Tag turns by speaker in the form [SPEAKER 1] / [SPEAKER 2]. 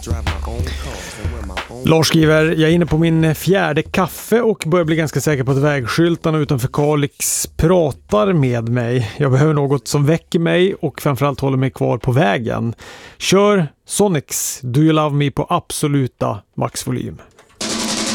[SPEAKER 1] Lars skriver, jag är inne på min 4:e kaffe och börjar bli ganska säker på att vägskyltarna utanför Kalix pratar med mig. Jag behöver något som väcker mig och framförallt håller mig kvar på vägen. Kör Sonics Do You Love Me på absoluta maxvolym.